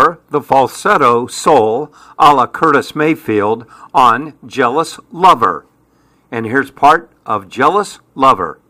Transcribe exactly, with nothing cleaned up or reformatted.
or the falsetto soul a la Curtis Mayfield on Jealous Lover. And here's part of Jealous Lover.